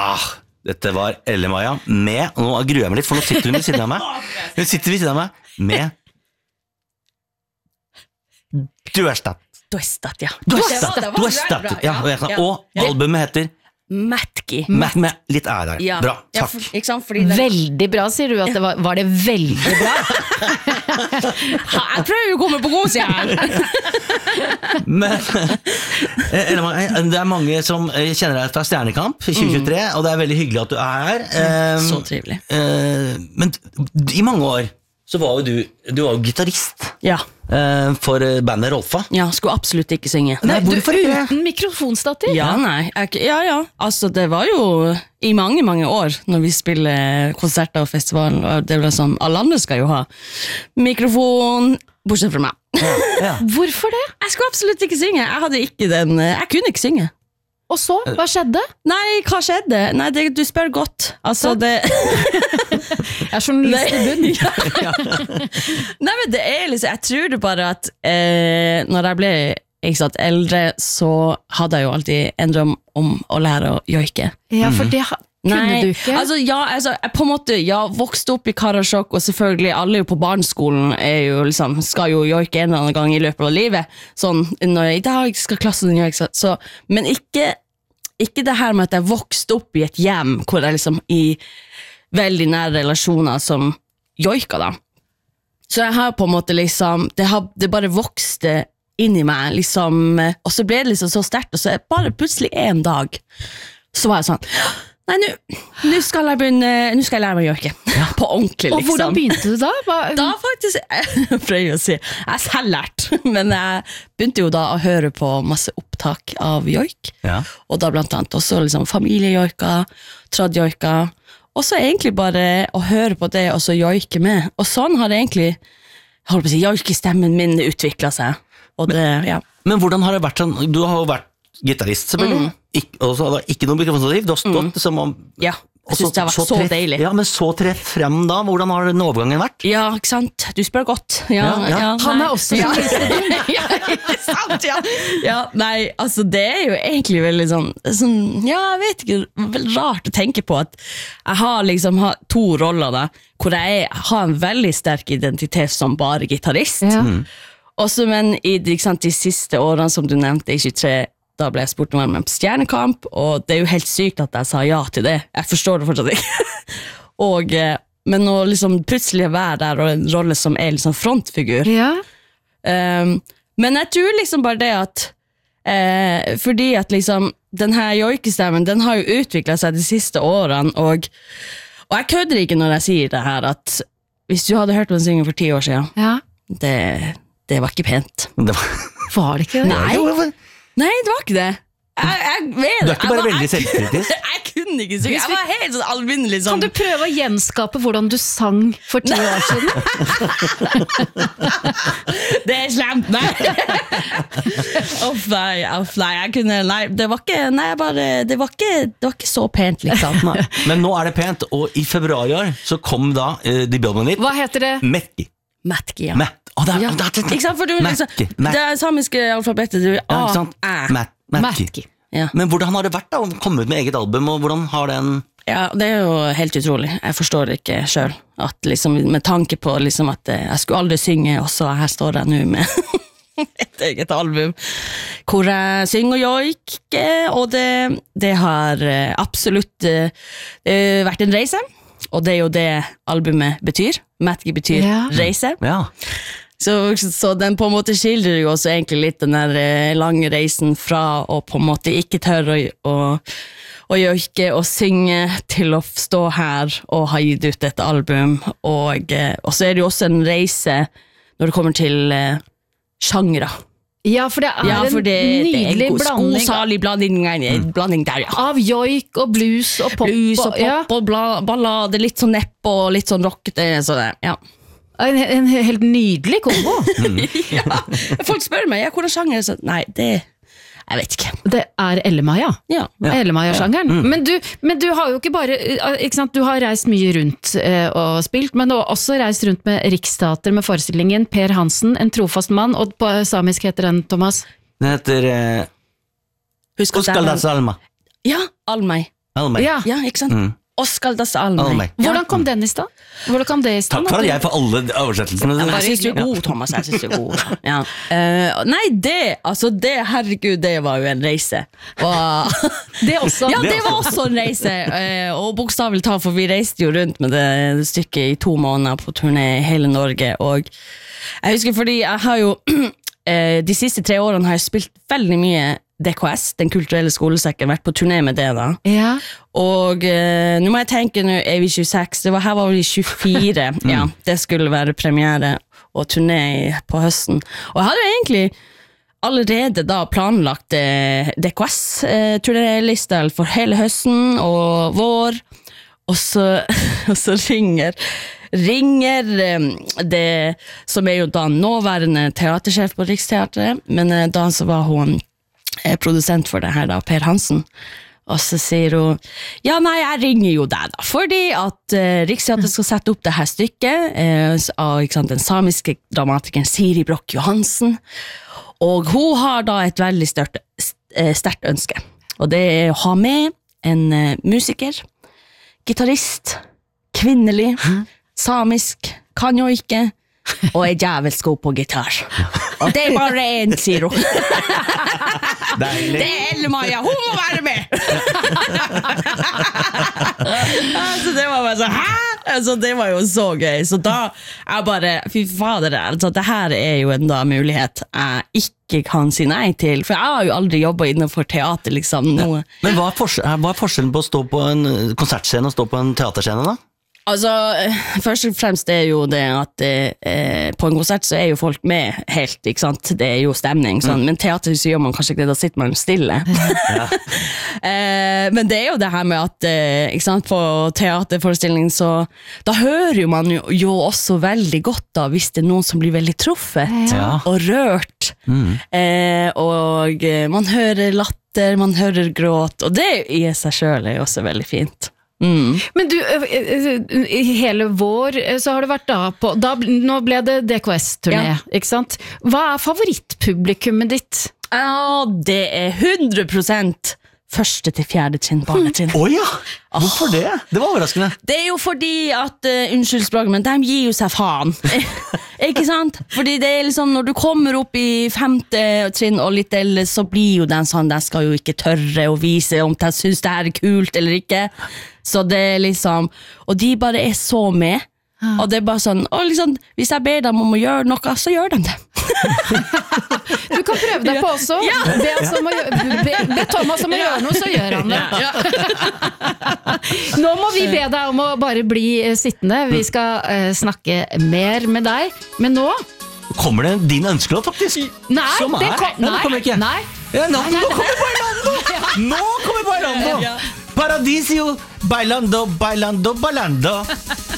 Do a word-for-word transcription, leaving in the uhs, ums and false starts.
Ah, dette var Elle-Maja med, og nå gruer jeg meg litt, for nå sitter hun ved siden av meg. Hun sitter ved siden av meg med Duestat. Duestat, ja. Duestat, Duestat. Ja, og albumet heter Matki. Med, med litt ære der. Ja. Bra, Ja, takk. for, ikke sant? Fordi det, Veldig bra, sier du at det var, var det veldig bra? ha, jeg prøver jo å komme på god siden her. Men eh, Elle-Maja, det er mange som eh, kjenner deg fra Stjernekamp i tjue tjuetre, og det er veldig hyggelig at du er her. Eh, Så trivelig. eh, Men i mange år så var jo du, du var jo gitarist Ja, eh, for bandet Rolfa. ja, skulle absolutt ikke synge. Nei, hvorfor ikke? Uten mikrofonstativ? Ja, nei, jeg, ja, ja. Altså, det var jo i mange, mange år når vi spiller konserter og festival, og det var sånn, alle andre skal jo ha mikrofon, bortsett fra meg. Ja, ja. Hvorfor det? Jeg skulle absolutt ikke synge. Jeg hadde ikke den, jeg kunne ikke synge. Og så, hva skjedde? Nei, hva skjedde? Nei, det, du spør godt. Altså, det... Jeg er journalist i bunn. Nei, men det er liksom, jeg tror det bare at eh, når jeg ble ikke sant, eldre, så hadde jeg jo alltid en drøm om å lære å joike. Ja, for det ha- kunne Nei, du ikke. altså, ja, altså, jeg på en måte, ja, vokste opp i Karasjok, og selvfølgelig alle jo på barneskolen er jo liksom, skal jo joike en eller annen gang i løpet av livet, sånn, når jeg, i dag skal klassen joike, så, så, men ikke, ikke det her med at jeg vokste opp i et hjem, hvor jeg liksom i veldig nære relasjoner som joika da. Så jeg har på en måte liksom, det, har, det bare vokste inn i meg, liksom, og så ble det liksom så sterkt, og så bare plutselig en dag, så var jeg sånn, nei, nå skal jeg begynne, nå skal jeg lære meg å joike. På ordentlig, liksom. Og hvordan begynte du da? Hva, Da faktisk, jeg prøver å si, jeg er selvlært, men jeg begynte jo da å høre på masse opptak av joik, Ja. og da blant annet også liksom familiejoika, tradjoika, og så egentlig bare å høre på det, og så joike med. Og sånn har egentlig, jeg holder på å si, joikestemmen min utviklet seg. Og det, ja. Men hvordan har det vært sånn? Du har jo vært gitarist, selvfølgelig. Ik og så har du ikke noe mikrofonstativ. Du har stått som om... Ja, jeg synes det har vært så, tre- deilig. Ja, men så tre frem da. Hvordan har den overgangen vært? Ja, ikke sant? Du spør godt. Ja, Ja, ja. Han nei. er også ja. journalist. ja, ikke sant, ja. ja. Nei, altså det er jo egentlig veldig sånn, sånn ja, jeg vet ikke, veldig rart å tenke på at jeg har liksom ha to roller da, hvor jeg er, har en veldig sterk identitet som bare gitarist. Ja. Også, men i ikke sant, de siste årene som du nevnte, i tjuetre, da ble jeg spurt om å være med på Stjernekamp, og det er jo helt sykt at jeg sa ja til det. Jeg forstår det fortsatt ikke. og, eh, men å liksom plutselig være der, og en rolle som er liksom frontfigur. Ja. Um, men jeg tror liksom bare det at, eh, fordi at liksom, den her joikestemmen, den har jo utviklet seg de siste årene, og, og jeg kødder ikke når jeg sier det her, at hvis du hadde hørt meg synge for ti år siden, Ja. det, det var ikke pent. Det var... Var det ikke det? Nei. Jo, Nei, det var ikke det. Jeg, jeg vet Du er ikke jeg bare var- veldig jeg- selvkritisk. Jeg kunne ikke synge. Jeg var helt sånn alminnelig Kan sånn. du prøve å gjenskape hvordan du sang for ti år siden? Det er slemt, nei. Uff, nei, uff, nei, jeg kunne, nei, det var ikke, nei, jeg bare, det var ikke, det var ikke så pent, liksom. Nei. Men nå er det pent, og i februar i år så kom da uh, debutalbumet ditt, Hva heter det? Metki. Matki, ja. Matt. Å, det er, Ja. det er, det er, Ikke sant, for du, liksom, Matki, Matt. det er samiske alfabetet, du, Ja, A, ikke sant? Æ. Matt, Matki. Matki. Ja. Men hvordan har det vært da å komme ut med eget album, og hvordan har den... Ja, det er jo helt utrolig. Jeg forstår det ikke selv. At liksom, med tanke på liksom at eh, jeg skulle aldri synge, og så her står jeg nå med et eget album, hvor jeg synger og joik, og det, det har eh, absolutt eh, eh, vært en reise, og det er jo det albumet betyr. Matki betyr Ja. reise. Ja. Så, så den på en måte skildrer jo også egentlig litt den der eh, lange reisen fra å på en måte ikke tørre å, å, å joike og synge til å stå her og ha gitt ut et album. Og, eh, og så er det jo også en reise når det kommer til eh, sjangre. Ja, for det er Ja, for det, en det er nydelig en god, blanding godsalig blanding, en blanding der, ja. av joik og blues og pop. Blues og pop ja. og bla, ballade, litt sånn nepp og litt sånn rockete, så det, ja. En, en helt nydelig kombo. ja. Folk spør meg, ja, hvordan sjanger er det? Så, nei, det, jeg vet ikke. Det er Elle-Maja. Ja. Elle-Maja-sjangeren. Men, du, men du har jo ikke bare ikke sant? Du har reist mye rundt eh, og spilt, men du har også reist rundt med Riksteater med forestillingen Per Hansen, en trofast mann, og på samisk heter den, Thomas? Den heter... Uh, Husk at Huskal det da er- salma. Ja, Almei. Almei. Ja. Ja, ikke sant? Mm. Oskar das Almei. Almei. Hvordan kom den i stand? Hvordan kom det i stand? Takk for at jeg får alle oversettelsene. Jeg synes du er god, Thomas. Jeg synes du er god. Ja. Uh, nei, det, altså det, herregud, det var jo en reise. Og, Det også. ja, det var også en reise. Uh, og bokstavelig talt, for vi reiste jo rundt med det stykket i to måneder på turné i hele Norge. Og jeg husker fordi jeg har jo uh, de siste tre årene har jeg spilt veldig mye D K S, Den kulturelle skolesekken, vært på turné med det da. Ja. Og eh, nå må jeg tenke, nå er vi tjueseks, det var, her var vi tjuefire, ja, det skulle være premiere og turné i- på høsten. Og jeg hadde jo egentlig allerede da planlagt eh, D K S-turnélista for hele høsten og vår, og så, og så ringer ringer eh, det, som er jo da nåværende teatersjef på Riksteatret, men eh, da så var hun eh, produsent for det her da, Per Hansen. Og så sier hun, ja nei, jeg ringer jo deg da, fordi at eh, Riksteatret skal sette opp det her stykket eh, av ikke sant, den samiske dramatikeren Siri Brock Johansen, og hun har da et veldig størt, eh, sterkt ønske, og det er å ha med en eh, musiker, gitarist, kvinnelig, samisk, kan jo ikke, og er jævelsk god på gitar. Og det er bare en, sier hun. Deilig. Det er Elle-Maja, hun må være med! altså, det var bare så, hæ? Altså, det var jo så gøy. Så da, jeg bare, fy fader, altså, det her er jo en da mulighet jeg ikke kan si nei til. For jeg har jo aldri jobbet innenfor teater, liksom. Noe. Men hva er, forskjell, hva er forskjellen på å stå på en konsertscene og stå på en teaterscene da? Altså, eh, først og fremst er jo det at eh, på en konsert så er jo folk med helt, ikke sant? Det er jo stemning, sånn. Men teater så gjør man kanskje ikke det, da sitter man stille. eh, men det er jo det her med at, eh, ikke sant, på teaterforestilling så, da hører jo man jo, jo også veldig godt da, hvis det er noen som blir veldig truffet Ja. og rørt. Mm. Eh, og eh, man hører latter, man hører gråt, og det i seg selv er jo også veldig fint. Mm. Men du, ø, ø, ø, i hele vår ø, så har du vært da på da, nå ble det D K S-turné, Ja. ikke sant? Hva er favorittpublikummet ditt? Ja, det er hundre prosent første til fjerde trinn barnetrinn. Åja, hvorfor det? Det var overraskende. Det er jo fordi at, uh, unnskyld språket, men de gir jo seg faen. Ikke sant? Fordi det er liksom, når du kommer opp i femte trinn og litt eldre, så blir jo den sånn, de skal jo ikke tørre å vise om de synes det her er kult eller ikke. Så det er liksom, og de bare er så med. Og det er bare sånn, og liksom, hvis jeg ber dem om å gjøre noe, så gjør de det. Du kan prøve deg på også. Ja. Be, oss om å gjøre, be, be Thomas om å gjøre noe, så gjør han det. Nå må vi be deg om å bare bli eh, sittende. Vi skal eh, snakke mer med deg. Men nå Kommer det din ønskelåt faktisk? Nei, Som det er? kom, Nei, det kommer ikke. Nei. Ja, nå, Nei, nei, nå nei. kommer Bailando! Nå kommer Bailando! Ja. Paradisio, Bailando, Bailando, Bailando.